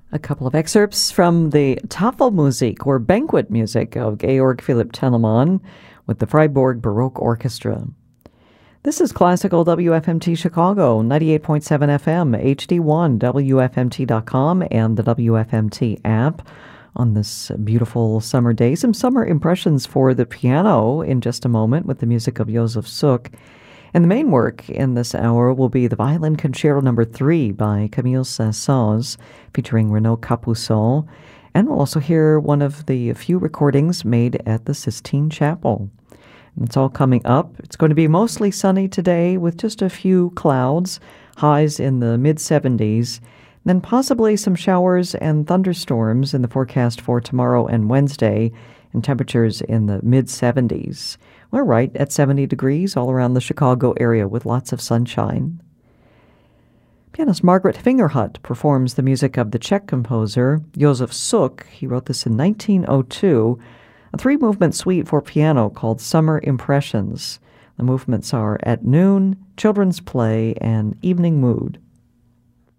A couple of excerpts from the Tafelmusik, or banquet music, of Georg Philipp Telemann with the Freiburg Baroque Orchestra. This is Classical WFMT Chicago, 98.7 FM, HD1, WFMT.com, and the WFMT app on this beautiful summer day. Some summer impressions for the piano in just a moment with the music of Josef Suk. And the main work in this hour will be the Violin Concerto No. 3 by Camille Saint-Saëns, featuring Renaud Capuçon. And we'll also hear one of the few recordings made at the Sistine Chapel. And it's all coming up. It's going to be mostly sunny today with just a few clouds, highs in the mid-70s, then possibly some showers and thunderstorms in the forecast for tomorrow and Wednesday, and temperatures in the mid-70s. We're right at 70 degrees all around the Chicago area with lots of sunshine. Pianist Margaret Fingerhut performs the music of the Czech composer Josef Suk. He wrote this in 1902, a three-movement suite for piano called Summer Impressions. The movements are At Noon, Children's Play, and Evening Mood.